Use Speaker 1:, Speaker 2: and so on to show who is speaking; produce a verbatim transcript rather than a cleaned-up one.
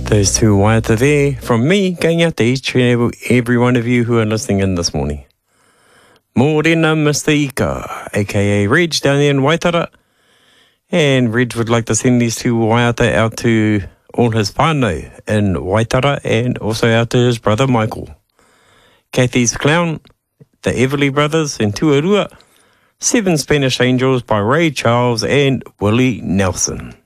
Speaker 1: Those two waiata there from me going out to each and every one of you who are listening in this morning. Mōrena Mister Ika, aka Reg down there in Waitara. And Reg would like to send these two waiata out to all his whānau in Waitara and also out to his brother Michael. Kathy's Clown, the Everly Brothers in Tuarua, Seven Spanish Angels by Ray Charles and Willie Nelson.